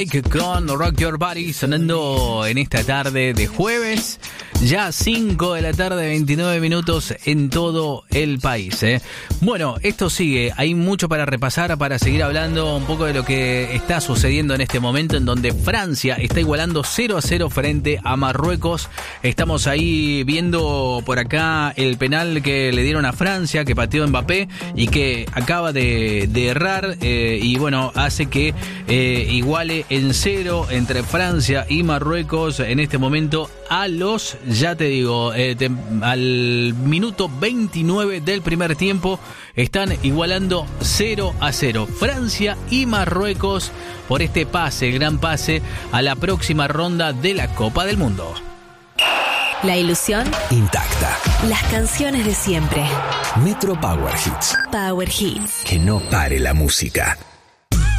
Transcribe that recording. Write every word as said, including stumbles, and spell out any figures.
Con Rock Your Body sonando en esta tarde de jueves, ya cinco de la tarde, veintinueve minutos en todo el país, ¿eh? Bueno, esto sigue, hay mucho para repasar, para seguir hablando un poco de lo que está sucediendo en este momento, en donde Francia está igualando cero a cero frente a Marruecos. Estamos ahí viendo por acá el penal que le dieron a Francia, que pateó Mbappé y que acaba de, de errar, eh, y bueno, hace que eh, iguale en cero entre Francia y Marruecos en este momento a los, ya te digo, eh, te, al minuto veintinueve del primer tiempo están igualando cero a cero Francia y Marruecos por este pase, gran pase a la próxima ronda de la Copa del Mundo. La ilusión intacta. Las canciones de siempre. Metro Power Hits. Power Hits. Que no pare la música.